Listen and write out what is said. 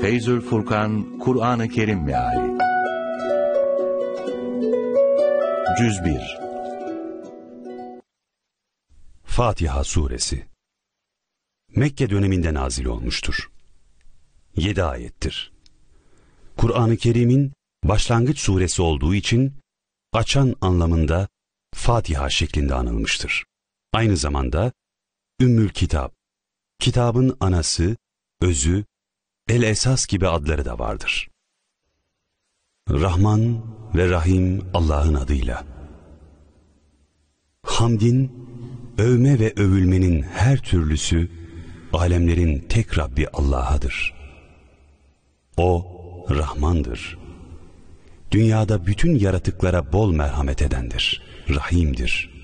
Feyzül Furkan, Kur'an-ı Kerim Meali Cüz 1 Fatiha Suresi Mekke döneminde nazil olmuştur. 7 ayettir. Kur'an-ı Kerim'in başlangıç suresi olduğu için açan anlamında Fatiha şeklinde anılmıştır. Aynı zamanda Ümmül Kitap, kitabın anası, özü, el-esas gibi adları da vardır. Rahman ve Rahim Allah'ın adıyla. Hamdin, övme ve övülmenin her türlüsü, alemlerin tek Rabbi Allah'adır. O, Rahmandır. Dünyada bütün yaratıklara bol merhamet edendir, Rahim'dir.